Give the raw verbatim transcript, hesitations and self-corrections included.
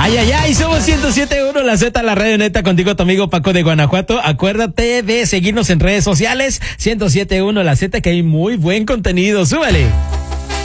Ay, ay, ay, somos ciento siete punto uno, la Z, la radio neta, contigo tu amigo Paco de Guanajuato. Acuérdate de seguirnos en redes sociales, ciento siete punto uno, la Z, que hay muy buen contenido. ¡Súbale!